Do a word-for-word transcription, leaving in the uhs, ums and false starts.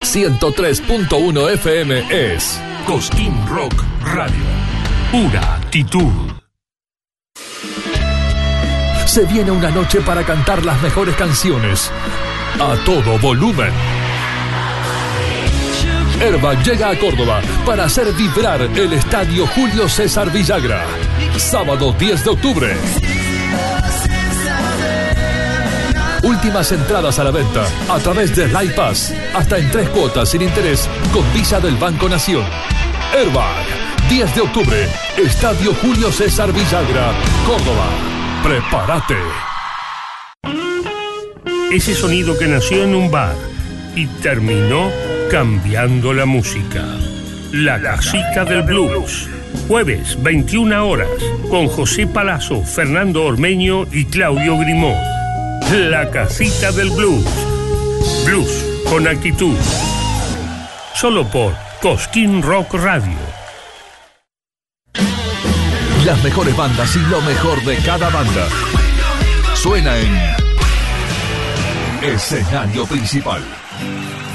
ciento tres punto uno F M es Cosquín Rock Radio. Pura actitud. Se viene una noche para cantar las mejores canciones a todo volumen. Airbag llega a Córdoba para hacer vibrar el estadio Julio César Villagra. Sábado diez de octubre. Últimas entradas a la venta a través de Live Pass, hasta en tres cuotas sin interés con Visa del Banco Nación. Airbag, diez de octubre, Estadio Julio César Villagra, Córdoba. ¡Prepárate! Ese sonido que nació en un bar y terminó cambiando la música. La Casita del Blues. Jueves, veintiuna horas, con José Palazzo, Fernando Ormeño y Claudio Grimaud. La Casita del Blues. Blues con actitud. Solo por Cosquín Rock Radio. Las mejores bandas y lo mejor de cada banda suena en Escenario Principal.